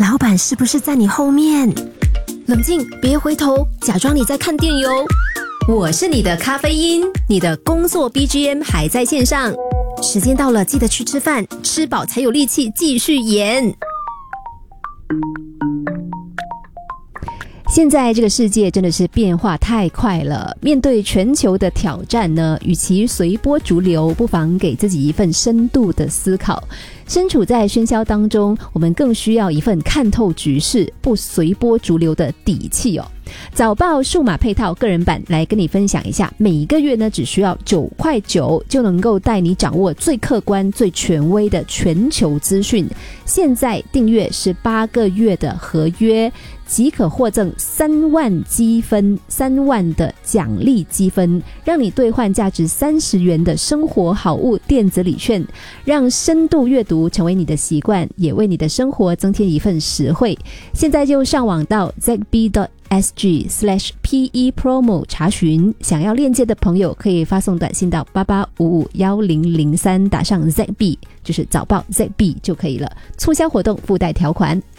老板是不是在你后面？冷静，别回头，假装你在看电邮。我是你的咖啡因，你的工作 BGM 还在线上。时间到了，记得去吃饭，吃饱才有力气继续演。现在这个世界真的是变化太快了，面对全球的挑战呢，与其随波逐流，不妨给自己一份深度的思考。身处在喧嚣当中，我们更需要一份看透局势、不随波逐流的底气哦。早报数码配套个人版来跟你分享一下，每一个月呢只需要9块9就能够带你掌握最客观、最权威的全球资讯。现在订阅18个月的合约，即可获赠3万积分，3万的奖励积分，让你兑换价值30元的生活好物电子礼券，让深度阅读成为你的习惯，也为你的生活增添一份实惠。现在就上网到 zb.sg/PE promo 查询，想要链接的朋友可以发送短信到88551003，打上 ZB 就是早报 ZB 就可以了。促销活动附带条款。